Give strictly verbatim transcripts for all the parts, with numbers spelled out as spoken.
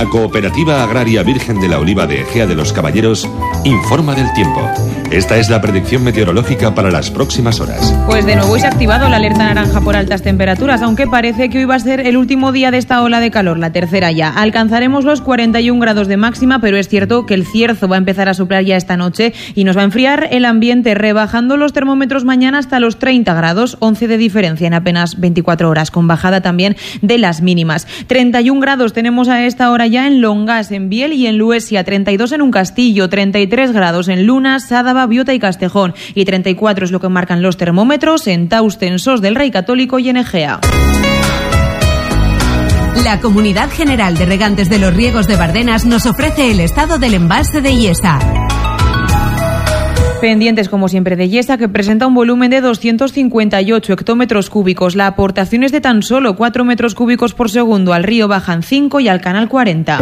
La Cooperativa Agraria Virgen de la Oliva de Ejea de los Caballeros informa del tiempo. Esta es la predicción meteorológica para las próximas horas. Pues de nuevo se ha activado la alerta naranja por altas temperaturas, aunque parece que hoy va a ser el último día de esta ola de calor, la tercera ya. Alcanzaremos los cuarenta y un grados de máxima, pero es cierto que el cierzo va a empezar a soplar ya esta noche y nos va a enfriar el ambiente, rebajando los termómetros mañana hasta los treinta grados, once de diferencia en apenas veinticuatro horas, con bajada también de las mínimas. treinta y un grados tenemos a esta hora ya en Longas, en Biel y en Luesia, treinta y dos en Uncastillo, treinta y tres grados en Lunas, Sádava, Biota y Castejón, y treinta y cuatro es lo que marcan los termómetros en Tausten, Sos del Rey Católico y en Egea. La Comunidad General de Regantes de los Riegos de Bardenas nos ofrece el estado del embalse de Illesa. Pendientes, como siempre, de Illesa, que presenta un volumen de doscientos cincuenta y ocho hectómetros cúbicos. La aportación es de tan solo cuatro metros cúbicos por segundo. Al río bajan cinco y al canal cuarenta.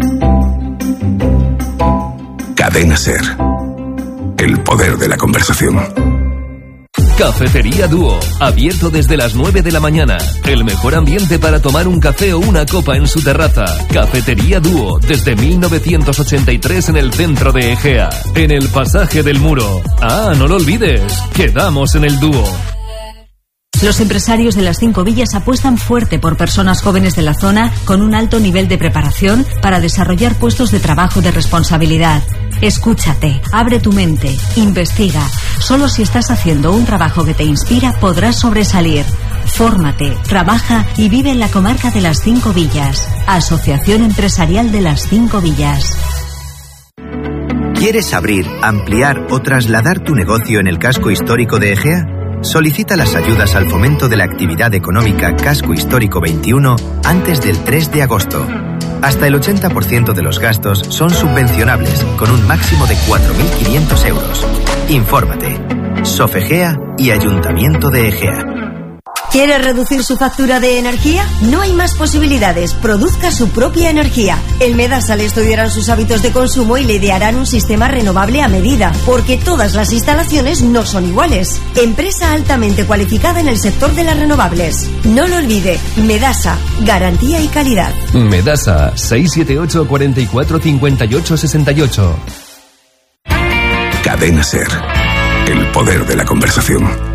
Cadena Ser. El poder de la conversación. Cafetería Dúo, abierto desde las nueve de la mañana. El mejor ambiente para tomar un café o una copa en su terraza. Cafetería Dúo, desde mil novecientos ochenta y tres en el centro de Egea, en el pasaje del Muro. Ah, no lo olvides, quedamos en el Dúo. Los empresarios de las Cinco Villas apuestan fuerte por personas jóvenes de la zona con un alto nivel de preparación para desarrollar puestos de trabajo de responsabilidad. Escúchate, abre tu mente, investiga. Solo si estás haciendo un trabajo que te inspira podrás sobresalir. Fórmate, trabaja y vive en la comarca de las Cinco Villas. Asociación Empresarial de las Cinco Villas. ¿Quieres abrir, ampliar o trasladar tu negocio en el casco histórico de Egea? Solicita las ayudas al fomento de la actividad económica Casco Histórico veintiuno antes del tres de agosto. Hasta el ochenta por ciento de los gastos son subvencionables, con un máximo de cuatro mil quinientos euros. Infórmate. Sofegea y Ayuntamiento de Egea. ¿Quiere reducir su factura de energía? No hay más posibilidades. Produzca su propia energía. En Medasa le estudiarán sus hábitos de consumo y le idearán un sistema renovable a medida, porque todas las instalaciones no son iguales. Empresa altamente cualificada en el sector de las renovables. No lo olvide, Medasa, garantía y calidad. Medasa, seis siete ocho, cuatro cuatro, cinco ocho, seis ocho. Cadena Ser. El poder de la conversación.